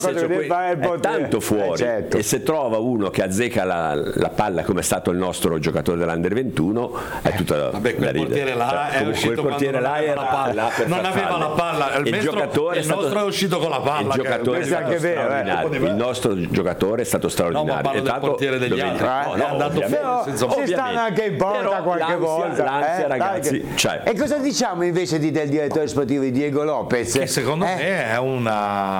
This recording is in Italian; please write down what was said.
è tanto fuori, certo. E se trova uno che azzecca la palla come è stato il nostro giocatore dell'Under 21 è tutta vabbè, quel portiere là è uscito quel portiere là era la palla, non aveva la palla, il nostro è uscito con la palla, il giocatore è stato straordinario, il nostro giocatore è stato straordinario. No, ma parlo del portiere degli altri, è andato fuori senza ci stanno anche in porta qualche volta, l'ansia, ragazzi, E cosa diciamo invece del direttore sportivo di Diego Lopez? Che secondo me è una